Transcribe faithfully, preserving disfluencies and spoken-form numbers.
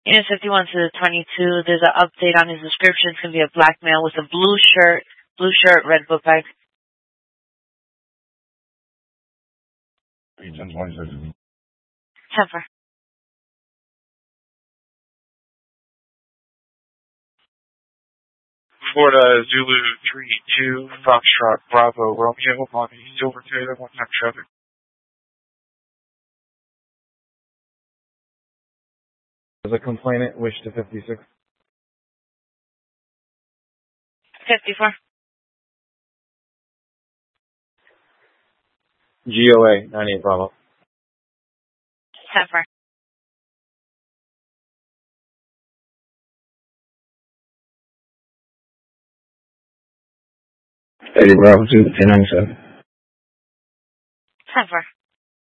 Unit fifty-one to twenty-two, there's an update on his description. It's going to be a black male with a blue shirt, blue shirt, red book bag. ten four. Florida Zulu three two, Foxtrot Bravo Romeo, on the Silverton, one time traffic. Does a complainant wish to fifty-six? fifty-four. G O A, ninety-eight Bravo. ten four. eighty Bravo two, ten ninety-seven. ten four.